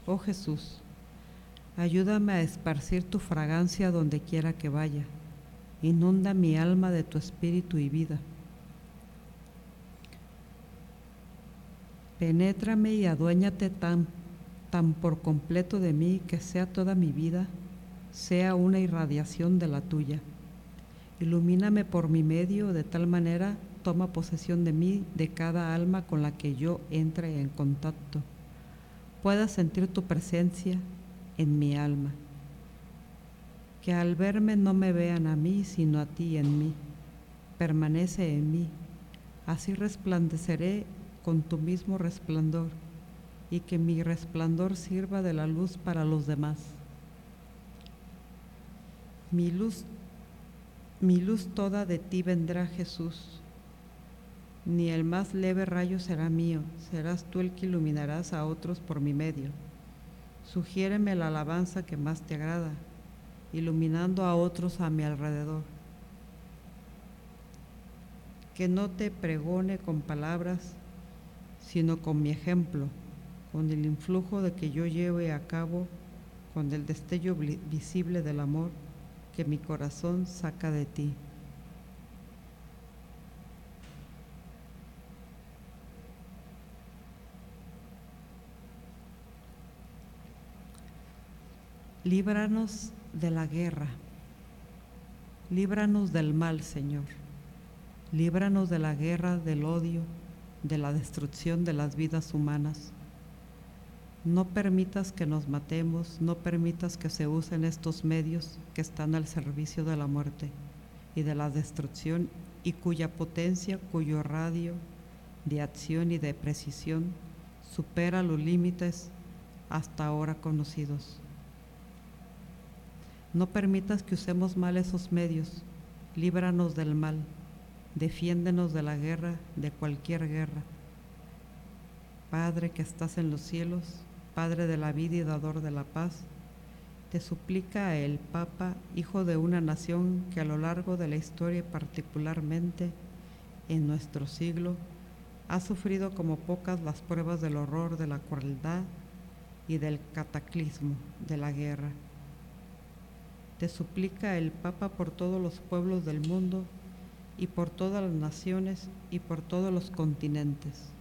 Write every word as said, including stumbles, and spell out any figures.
Oh Jesús, ayúdame a esparcir tu fragancia donde quiera que vaya. Inunda mi alma de tu espíritu y vida. Penétrame y aduéñate tan, tan por completo de mí que sea toda mi vida, sea una irradiación de la tuya. Ilumíname por mi medio, de tal manera toma posesión de mí, de cada alma con la que yo entre en contacto. Pueda sentir tu presencia en mi alma. Que al verme no me vean a mí, sino a ti en mí. Permanece en mí. Así resplandeceré con tu mismo resplandor, y que mi resplandor sirva de la luz para los demás. Mi luz, mi luz toda de ti vendrá, Jesús. Ni el más leve rayo será mío, serás tú el que iluminarás a otros por mi medio. Sugiéreme la alabanza que más te agrada, iluminando a otros a mi alrededor. Que no te pregone con palabras, sino con mi ejemplo, con el influjo de que yo lleve a cabo, con el destello visible del amor que mi corazón saca de ti. Líbranos de la guerra, líbranos del mal, Señor. Líbranos de la guerra, del odio, de la destrucción de las vidas humanas. No permitas que nos matemos, no permitas que se usen estos medios que están al servicio de la muerte y de la destrucción y cuya potencia, cuyo radio de acción y de precisión supera los límites hasta ahora conocidos. No permitas que usemos mal esos medios, líbranos del mal, defiéndenos de la guerra, de cualquier guerra. Padre que estás en los cielos, Padre de la vida y dador de la paz, te suplica el Papa, hijo de una nación que a lo largo de la historia y particularmente en nuestro siglo ha sufrido como pocas las pruebas del horror, de la crueldad y del cataclismo de la guerra. Te suplica el Papa por todos los pueblos del mundo y por todas las naciones y por todos los continentes.